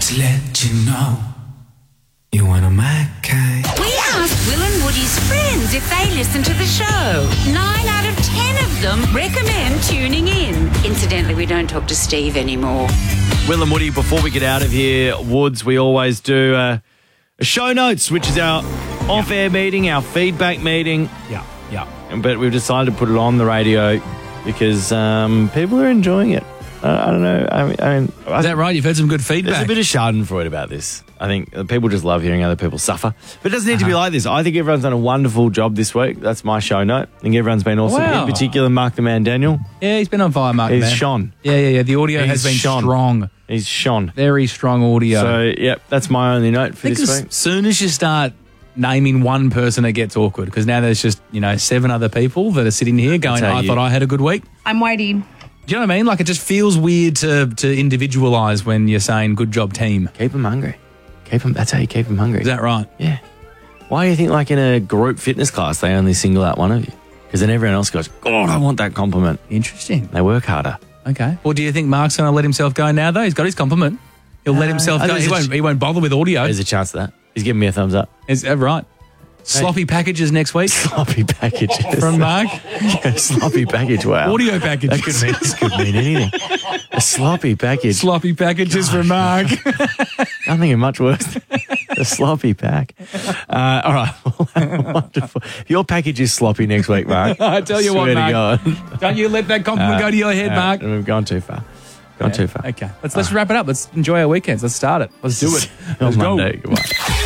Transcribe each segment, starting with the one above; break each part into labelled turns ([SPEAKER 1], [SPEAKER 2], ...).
[SPEAKER 1] Just let you know you one of my kind.
[SPEAKER 2] We asked Will and Woody's friends if they listen to the show. 9 out of 10 of them recommend tuning in. Incidentally, we don't talk to Steve anymore.
[SPEAKER 3] Will and Woody, before we get out of here, Woods, we always do a show notes, which is our off-air meeting, our feedback meeting.
[SPEAKER 4] Yeah.
[SPEAKER 3] But we've decided to put it on the radio because people are enjoying it. I don't know. I mean,
[SPEAKER 4] Is that right? You've heard some good feedback.
[SPEAKER 3] There's a bit of schadenfreude about this. I think people just love hearing other people suffer. But it doesn't need to be like this. I think everyone's done a wonderful job this week. That's my show note. I think everyone's been awesome.
[SPEAKER 4] Wow.
[SPEAKER 3] In particular, Mark the Man Daniel.
[SPEAKER 4] Yeah, he's been on fire, Mark.
[SPEAKER 3] He's
[SPEAKER 4] man.
[SPEAKER 3] shone.
[SPEAKER 4] Yeah. The audio
[SPEAKER 3] He's
[SPEAKER 4] has been
[SPEAKER 3] shone.
[SPEAKER 4] strong.
[SPEAKER 3] He's shone.
[SPEAKER 4] Very strong audio.
[SPEAKER 3] So, yep, that's my only note for this week.
[SPEAKER 4] As soon as you start naming one person, it gets awkward because now there's just, 7 other people that are sitting here going, I thought I had a good week.
[SPEAKER 5] I'm waiting.
[SPEAKER 4] Do you know what I mean? Like, it just feels weird to individualise when you're saying good job team.
[SPEAKER 3] Keep them hungry. That's how you keep them hungry.
[SPEAKER 4] Is that right?
[SPEAKER 3] Yeah. Why do you think, like, in a group fitness class, they only single out one of you? Because then everyone else goes, God, I want that compliment.
[SPEAKER 4] Interesting.
[SPEAKER 3] They work harder.
[SPEAKER 4] Okay. Well, do you think Mark's going to let himself go now, though? He's got his compliment. He'll let himself go. He won't bother with audio.
[SPEAKER 3] There's a chance of that. He's giving me a thumbs up.
[SPEAKER 4] Is that right? Sloppy packages next week.
[SPEAKER 3] Sloppy packages.
[SPEAKER 4] From Mark.
[SPEAKER 3] Yeah, sloppy package, wow.
[SPEAKER 4] Audio packages.
[SPEAKER 3] This could mean anything. A sloppy package.
[SPEAKER 4] Sloppy packages from Mark.
[SPEAKER 3] I'm thinking much worse than a sloppy pack. All right. Wonderful. Your package is sloppy next week, Mark.
[SPEAKER 4] I tell you what,
[SPEAKER 3] Swear to
[SPEAKER 4] Mark.
[SPEAKER 3] God.
[SPEAKER 4] Don't you let that compliment go to your head, Mark.
[SPEAKER 3] We've gone too far. Too far.
[SPEAKER 4] Okay. Let's wrap it up. Let's enjoy our weekends. Let's start it. Let's do it. Let's go.
[SPEAKER 3] Monday. Goodbye.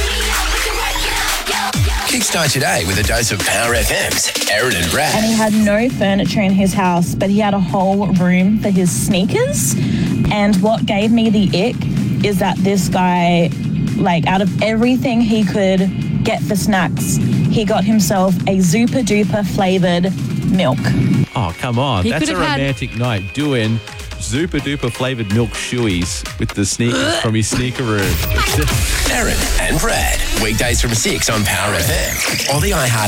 [SPEAKER 6] Kickstart your day with a dose of Power FM's Aaron and Brad.
[SPEAKER 5] And he had no furniture in his house, but he had a whole room for his sneakers. And what gave me the ick is that this guy, like, out of everything he could get for snacks, he got himself a Super Duper flavoured milk.
[SPEAKER 7] Oh, come on.
[SPEAKER 8] He
[SPEAKER 7] That's
[SPEAKER 8] could
[SPEAKER 7] a
[SPEAKER 8] have had-
[SPEAKER 7] romantic night doing super duper flavoured milk shoeies with the sneakers from his sneaker room.
[SPEAKER 6] Aaron and Brad. Weekdays from 6 on Power FM or the iHeart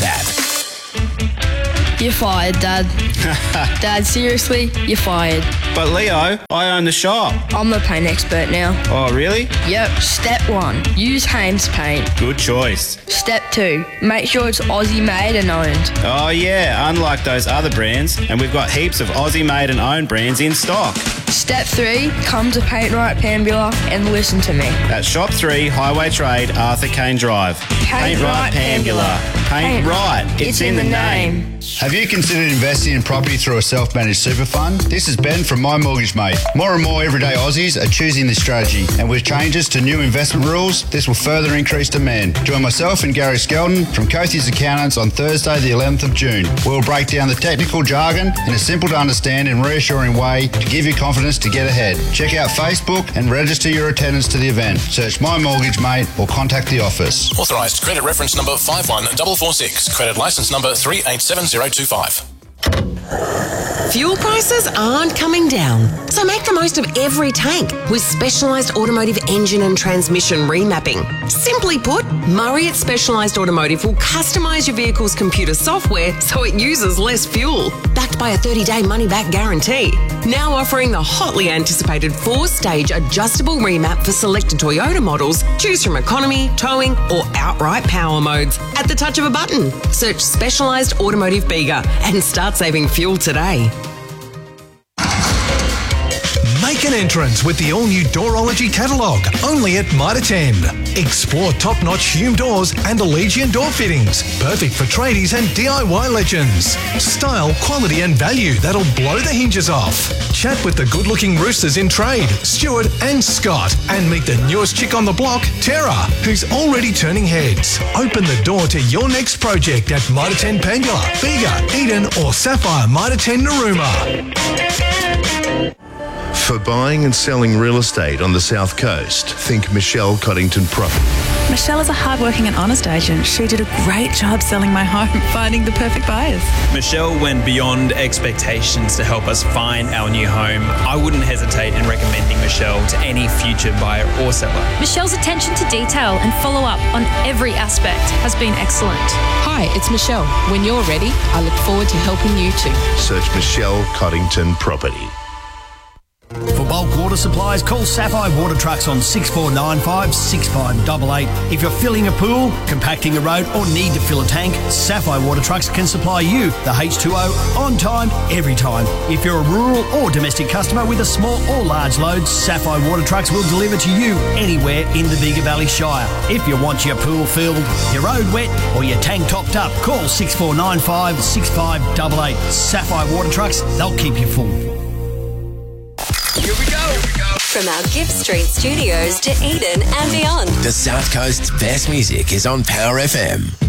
[SPEAKER 6] app.
[SPEAKER 8] You're fired, Dad. Dad, seriously, you're fired.
[SPEAKER 9] But Leo, I own the shop.
[SPEAKER 8] I'm the paint expert now.
[SPEAKER 9] Oh, really?
[SPEAKER 8] Yep. Step 1, use Haynes paint.
[SPEAKER 9] Good choice.
[SPEAKER 8] Step 2, make sure it's Aussie made and owned.
[SPEAKER 9] Oh, yeah, unlike those other brands, and we've got heaps of Aussie made and owned brands in stock.
[SPEAKER 8] Step 3, come to Paint Right Pambula and listen to me.
[SPEAKER 9] At Shop 3, Highway Trade, Arthur Kane Drive.
[SPEAKER 8] Paint Right Pambula.
[SPEAKER 9] Paint right. It's in the name.
[SPEAKER 10] Have you considered investing in property through a self-managed super fund? This is Ben from My Mortgage Mate. More and more everyday Aussies are choosing this strategy, and with changes to new investment rules, this will further increase demand. Join myself and Gary Skelton from Cothie's Accountants on Thursday the 11th of June. We'll break down the technical jargon in a simple to understand and reassuring way to give you confidence to get ahead. Check out Facebook and register your attendance to the event. Search My Mortgage Mate or contact the office.
[SPEAKER 6] Authorised credit reference number 51446. Credit licence number 387025.
[SPEAKER 11] Fuel prices aren't coming down, so make the most of every tank with Specialised Automotive engine and transmission remapping. Simply put, Murray at Specialised Automotive will customise your vehicle's computer software so it uses less fuel, backed by a 30-day money-back guarantee. Now offering the hotly anticipated 4-stage adjustable remap for selected Toyota models. Choose from economy, towing or outright power modes at the touch of a button. Search Specialised Automotive Bega and start saving fuel today.
[SPEAKER 12] Make an entrance with the all-new Doorology catalogue, only at Mitre 10. Explore top-notch Hume doors and Allegiant door fittings, perfect for tradies and DIY legends. Style, quality and value that'll blow the hinges off. Chat with the good-looking roosters in trade, Stuart and Scott, and meet the newest chick on the block, Tara, who's already turning heads. Open the door to your next project at Mitre 10 Pangula, Bega, Eden or Sapphire Mitre 10 Narooma.
[SPEAKER 13] For buying and selling real estate on the South Coast, think Michelle Coddington Property.
[SPEAKER 14] Michelle is a hardworking and honest agent. She did a great job selling my home, finding the perfect buyers.
[SPEAKER 15] Michelle went beyond expectations to help us find our new home. I wouldn't hesitate in recommending Michelle to any future buyer or seller.
[SPEAKER 16] Michelle's attention to detail and follow-up on every aspect has been excellent.
[SPEAKER 17] Hi, it's Michelle. When you're ready, I look forward to helping you too.
[SPEAKER 13] Search Michelle Coddington Property.
[SPEAKER 7] For
[SPEAKER 18] your bulk water supplies, call Sapphire Water Trucks on 6495 6588. If you're filling a pool, compacting a road or need to fill a tank, Sapphire Water Trucks can supply you the H2O on time, every time. If you're a rural or domestic customer with a small or large load, Sapphire Water Trucks will deliver to you anywhere in the Bega Valley Shire. If you want your pool filled, your road wet or your tank topped up, call 6495 6588. Sapphire Water Trucks, they'll keep you full.
[SPEAKER 6] Here we go.
[SPEAKER 19] From our Gibb Street studios to Eden and beyond.
[SPEAKER 6] The South Coast's best music is on Power FM.